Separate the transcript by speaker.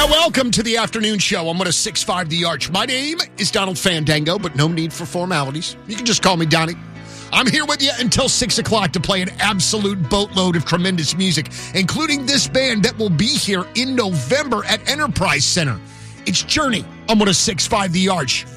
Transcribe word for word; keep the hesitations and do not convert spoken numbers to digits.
Speaker 1: Welcome to the afternoon show on one oh six point five The Arch. My name is Donald Fandango, but no need for formalities. You can just call me Donnie. I'm here with you until six o'clock to play an absolute boatload of tremendous music, including this band that will be here in November at Enterprise Center. It's Journey on one oh six point five The Arch.